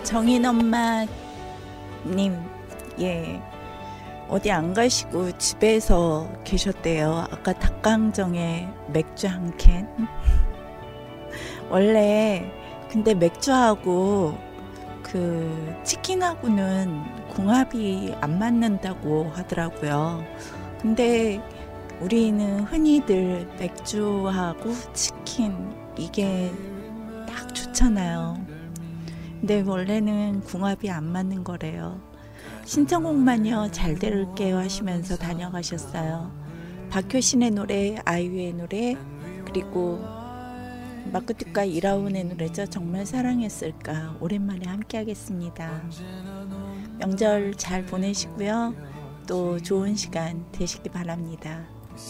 정인 엄마님, 예, 어디 안 가시고 집에서 계셨대요. 아까 닭강정에 맥주 한 캔. 원래 근데 맥주하고 그 치킨하고는 궁합이 안 맞는다고 하더라고요. 근데 우리는 흔히들 맥주하고 치킨 이게 딱 좋잖아요. 근데 원래는 궁합이 안 맞는 거래요. 신청곡만요 잘 들을게요 하시면서 다녀가셨어요. 박효신의 노래, 아이유의 노래, 그리고 마쿠티카 이라운의 노래죠. 정말 사랑했을까. 오랜만에 함께 하겠습니다. 명절 잘 보내시고요. 또 좋은 시간 되시기 바랍니다.